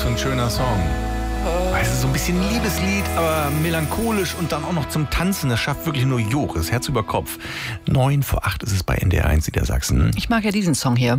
für ein schöner Song. Weißt du, so ein bisschen Liebeslied, aber melancholisch und dann auch noch zum Tanzen. Das schafft wirklich nur Joris, Herz über Kopf. 7:45 ist es bei NDR 1 Niedersachsen. Ich mag ja diesen Song hier.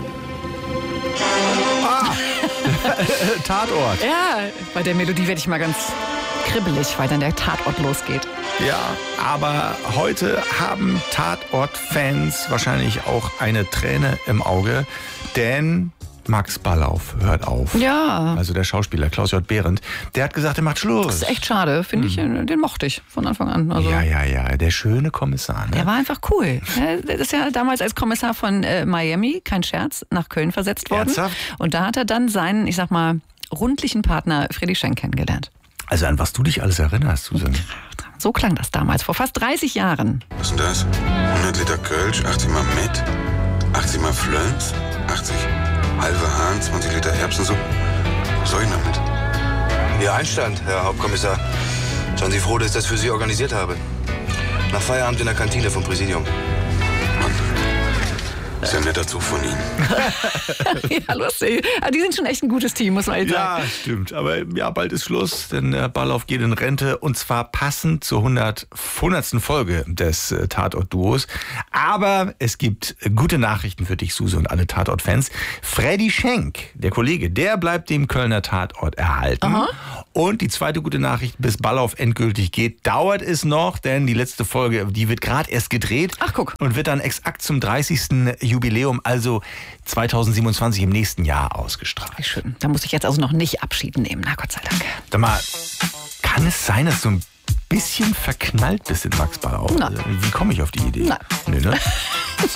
Tatort. Ja, bei der Melodie werde ich mal ganz kribbelig, weil dann der Tatort losgeht. Ja, aber heute haben Tatort-Fans wahrscheinlich auch eine Träne im Auge, denn Max Ballauf hört auf. Ja. Also der Schauspieler Klaus J. Behrendt, der hat gesagt, er macht Schluss. Das ist echt schade, finde ich. Den mochte ich von Anfang an. Also, Ja, der schöne Kommissar. Ne? Der war einfach cool. Der ist ja damals als Kommissar von Miami, kein Scherz, nach Köln versetzt worden. Ernsthaft? Und da hat er dann seinen, ich sag mal, rundlichen Partner Freddy Schenk kennengelernt. Also an was du dich alles erinnerst, Susan. So klang das damals, vor fast 30 Jahren. Was ist denn das? 100 Liter Kölsch, 80 mal Met, 80 mal Flöns, 80 halbe Hahn, 20 Liter Erbsensuppe. Was soll ich damit? Ihr Einstand, Herr Hauptkommissar. Seien Sie froh, dass ich das für Sie organisiert habe. Nach Feierabend in der Kantine vom Präsidium. Mann, ist ja ein netter Zug von Ihnen. Ja, lustig. Aber die sind schon echt ein gutes Team, muss man jetzt sagen. Ja, stimmt. Aber ja, bald ist Schluss, denn Ballauf geht in Rente und zwar passend zur 100. Folge des Tatort-Duos. Aber es gibt gute Nachrichten für dich, Suse, und alle Tatort-Fans. Freddy Schenk, der Kollege, der bleibt dem Kölner Tatort erhalten. Aha. Und die zweite gute Nachricht, bis Ballauf endgültig geht, dauert es noch, denn die letzte Folge, die wird gerade erst gedreht. Ach, guck. Und wird dann exakt zum 30. Jubiläum, also 2027 im nächsten Jahr ausgestrahlt. Wie schön. Da muss ich jetzt also noch nicht Abschied nehmen. Na Gott sei Dank. Sag mal, kann es sein, dass du ein bisschen verknallt bist in Max Ballauf? Nein. Wie komme ich auf die Idee? Nein. Nee, ne?